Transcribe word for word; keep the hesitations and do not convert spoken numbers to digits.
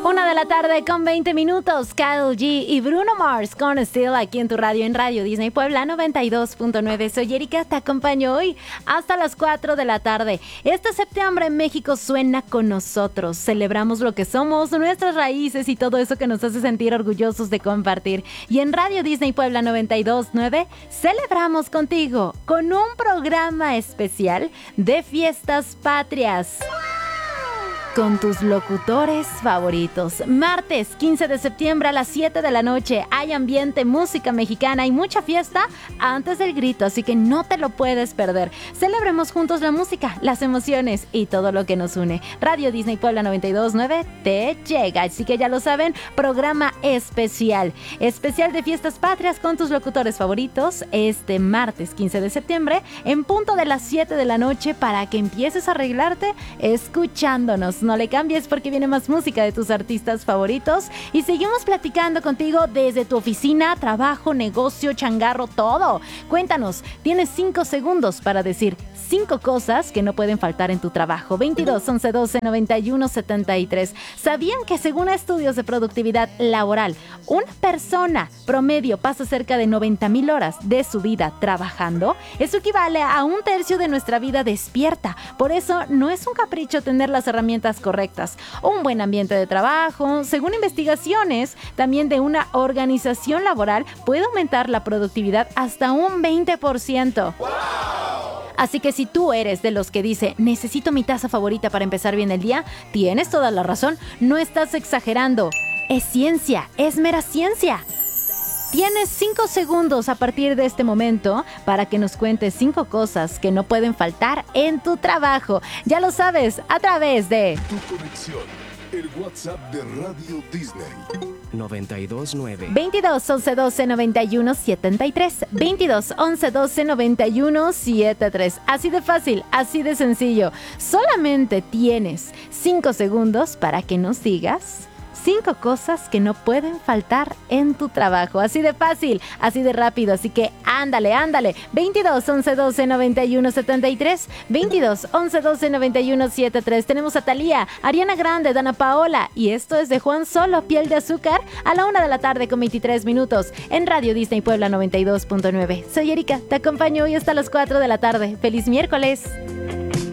Una de la tarde con veinte minutos, Karol G y Bruno Mars con Still aquí en tu radio, en Radio Disney Puebla noventa y dos punto nueve. Soy Erika, te acompaño hoy hasta las cuatro de la tarde. Este septiembre México suena con nosotros. Celebramos lo que somos, nuestras raíces y todo eso que nos hace sentir orgullosos de compartir. Y en Radio Disney Puebla noventa y dos punto nueve celebramos contigo con un programa especial de fiestas patrias. Con tus locutores favoritos. Martes quince de septiembre a las siete de la noche hay ambiente, música mexicana y mucha fiesta antes del grito, así que no te lo puedes perder. Celebremos juntos la música, las emociones y todo lo que nos une. Radio Disney Puebla noventa y dos punto nueve te llega, así que ya lo saben, programa especial. Especial de fiestas patrias con tus locutores favoritos este martes quince de septiembre en punto de las siete de la noche para que empieces a arreglarte escuchándonos. No le cambies porque viene más música de tus artistas favoritos y seguimos platicando contigo desde tu oficina, trabajo, negocio, changarro, todo. Cuéntanos, tienes cinco segundos para decir cinco cosas que no pueden faltar en tu trabajo. veintidós, once, doce, noventa y uno, setenta y tres. ¿Sabían que según estudios de productividad laboral, una persona promedio pasa cerca de noventa mil horas de su vida trabajando? Eso equivale a un tercio de nuestra vida despierta. Por eso no es un capricho tener las herramientas correctas. Un buen ambiente de trabajo, según investigaciones, también de una organización laboral, puede aumentar la productividad hasta un veinte por ciento. ¡Wow! Así que si tú eres de los que dice, necesito mi taza favorita para empezar bien el día, tienes toda la razón, no estás exagerando. Es ciencia, es mera ciencia. Tienes cinco segundos a partir de este momento para que nos cuentes cinco cosas que no pueden faltar en tu trabajo. Ya lo sabes, a través de Tu conexión, el WhatsApp de Radio Disney. noventa y dos punto nueve. veintidós, once, doce, noventa y uno, setenta y tres. veintidós, once, doce, noventa y uno, setenta y tres. Así de fácil, así de sencillo. Solamente tienes cinco segundos para que nos digas cinco cosas que no pueden faltar en tu trabajo. Así de fácil, así de rápido. Así que ándale, ándale. veintidós, once, doce, noventa y uno, setenta y tres. veintidós, once, doce, noventa y uno, setenta y tres. Tenemos a Thalía, Ariana Grande, Dana Paola. Y esto es de Juan Solo, Piel de Azúcar, a la una de la tarde con veintitrés minutos. En Radio Disney Puebla noventa y dos punto nueve. Soy Erika, te acompaño hoy hasta las cuatro de la tarde. ¡Feliz miércoles!